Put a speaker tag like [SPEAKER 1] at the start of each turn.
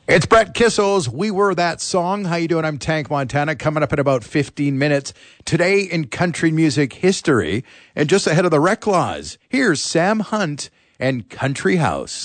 [SPEAKER 1] It's Brett Kissel's We Were That Song. How you doing? I'm Tank Montana. Coming up in about 15 minutes. Today in country music history. And just ahead of the Rec Laws, here's Sam Hunt and Country House.